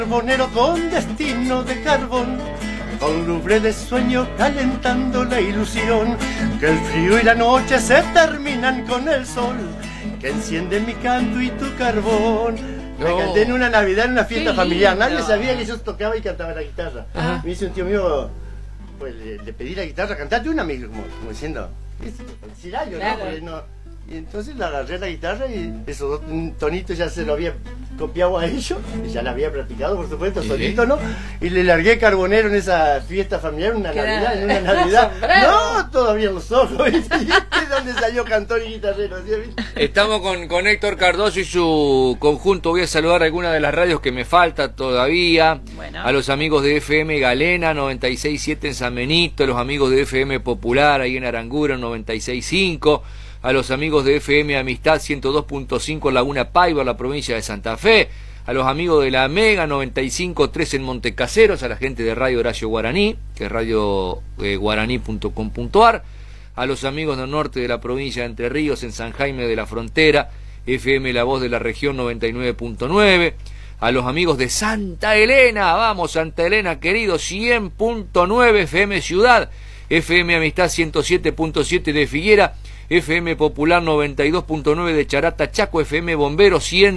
Carbonero con destino de carbón, con lumbre de sueño calentando la ilusión, que el frío y la noche se terminan con el sol, que enciende mi canto y tu carbón. La canté en una Navidad, en una fiesta familiar. Nadie sabía que yo tocaba y cantaba la guitarra. Me dice un tío mío, pues le pedí la guitarra, cantate una, como diciendo, decir algo, ¿no? Porque no. Y entonces le agarré la guitarra y esos dos tonitos ya se lo había copiado a ellos, y ya la había practicado, por supuesto, solito, ¿no? Y le largué Carbonero en esa fiesta familiar, en una Navidad. No, todavía los ojos, ¿viste? ¿De dónde salió cantor y guitarrero? ¿Sí? Estamos con Héctor Cardoso y su conjunto. Voy a saludar a algunas de las radios que me falta todavía. Bueno. A los amigos de FM Galena 96.7 en San Benito, a los amigos de FM Popular ahí en Aranguren 96.5, a los amigos de FM Amistad 102.5 en Laguna Paiva, la provincia de Santa Fe, a los amigos de la Mega 95.3 en Montecaseros, a la gente de Radio Horacio Guaraní, que es radioguaraní.com.ar, a los amigos del norte de la provincia de Entre Ríos en San Jaime de la Frontera, FM La Voz de la Región 99.9, a los amigos de Santa Elena, vamos Santa Elena querido, 100.9 FM Ciudad, FM Amistad 107.7 de Figuera, FM Popular 92.9 de Charata Chaco, FM Bombero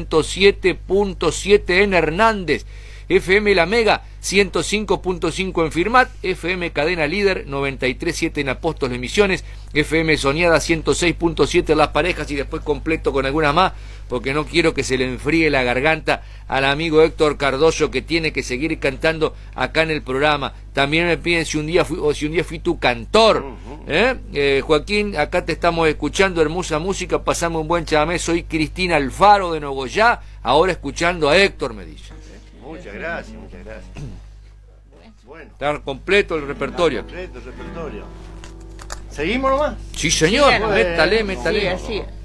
107.7 en Hernández, FM La Mega 105.5 en Firmat, FM Cadena Líder 93.7 en Apóstoles Misiones, FM Soñada 106.7 en Las Parejas, y después completo con algunas más, porque no quiero que se le enfríe la garganta al amigo Héctor Cardoso, que tiene que seguir cantando acá en el programa. También me piden si un día fui tu cantor. Joaquín, acá te estamos escuchando, hermosa música, pasamos un buen chamamé. Soy Cristina Alfaro de Nogoyá, ahora escuchando a Héctor, me dice. Muchas gracias, muchas gracias. Bueno. Está completo el repertorio. Está completo el repertorio. ¿Seguimos nomás? Sí, señor. Sí, Métale. Sí, así.